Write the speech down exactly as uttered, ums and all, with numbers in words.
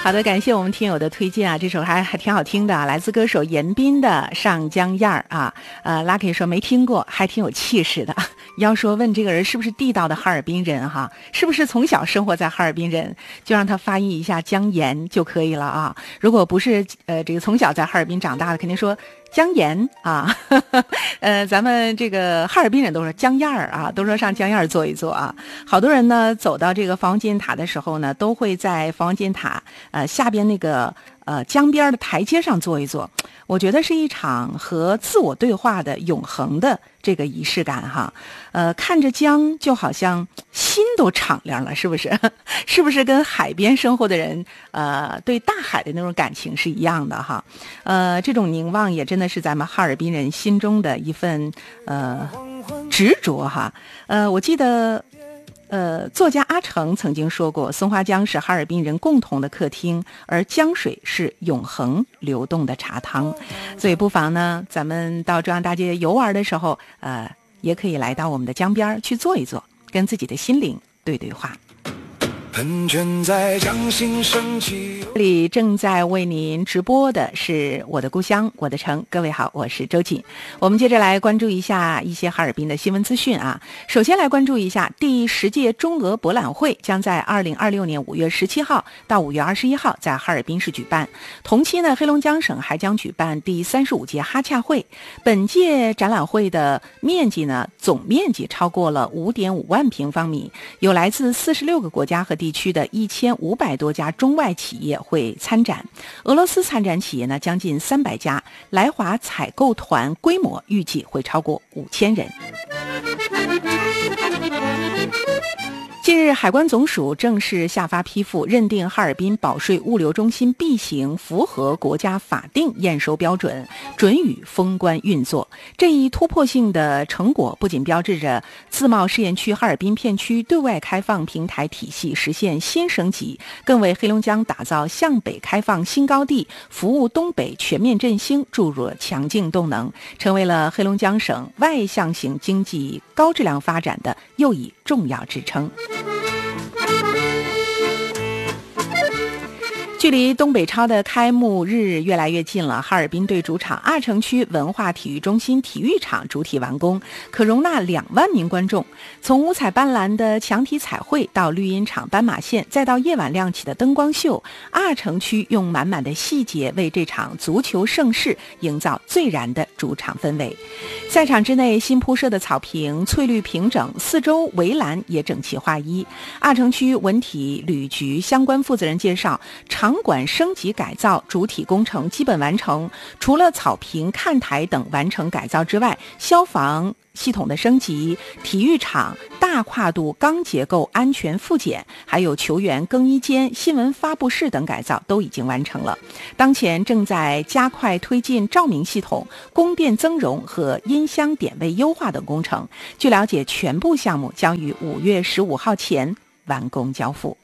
好的，感谢我们听友的推荐啊，这首还还挺好听的啊，来自歌手严彬的《上江燕儿》啊。呃 ，Lucky 说没听过，还挺有气势的。要说问这个人是不是地道的哈尔滨人哈，是不是从小生活在哈尔滨人，就让他发音一下江盐就可以了啊。如果不是呃这个从小在哈尔滨长大的，肯定说江盐啊。呃，咱们这个哈尔滨人都说江燕儿啊，都说上江燕儿坐一坐啊。好多人呢走到这个防洪塔的时候呢，都会在防洪塔呃下边那个呃江边的台阶上坐一坐。我觉得是一场和自我对话的永恒的这个仪式感哈。呃，看着江就好像心都敞亮了，是不是？是不是跟海边生活的人呃对大海的那种感情是一样的哈？呃，这种凝望也真的是咱们哈尔滨人心中的一份呃执着哈。呃，我记得。呃，作家阿城曾经说过，松花江是哈尔滨人共同的客厅，而江水是永恒流动的茶汤。所以不妨呢，咱们到中央大街游玩的时候，呃，也可以来到我们的江边去坐一坐，跟自己的心灵对对话。喷泉在江心升起，这里正在为您直播的是我的故乡我的城。各位好，我是周瑾。我们接着来关注一下一些哈尔滨的新闻资讯啊。首先来关注一下第十届中俄博览会将在二零二六年五月十七号到五月二十一号在哈尔滨市举办。同期呢，黑龙江省还将举办第三十五届哈洽会。本届展览会的面积呢，总面积超过了五点五万平方米，有来自四十六个国家和地区的一千五百多家中外企业会参展，俄罗斯参展企业呢将近三百家，来华采购团规模预计会超过五千人。近日，海关总署正式下发批复，认定哈尔滨保税物流中心 B 型符合国家法定验收标准，准予封关运作。这一突破性的成果不仅标志着自贸试验区哈尔滨片区对外开放平台体系实现新升级，更为黑龙江打造向北开放新高地、服务东北全面振兴注入了强劲动能，成为了黑龙江省外向型经济高质量发展的又一重要支撑。距离东北超的开幕日越来越近了，哈尔滨队主场二城区文化体育中心体育场主体完工，可容纳两万名观众。从五彩斑斓的墙体彩绘到绿茵场斑马线，再到夜晚亮起的灯光秀，二城区用满满的细节为这场足球盛事营造最燃的主场氛围。赛场之内新铺设的草坪翠绿平整，四周围栏也整齐划一。二城区文体旅局相关负责人介绍，场馆升级改造主体工程基本完成，除了草坪、看台等完成改造之外，消防系统的升级、体育场大跨度钢结构安全复检，还有球员更衣间、新闻发布室等改造都已经完成了。当前正在加快推进照明系统、供电增容和音箱点位优化等工程。据了解，全部项目将于五月十五号前完工交付。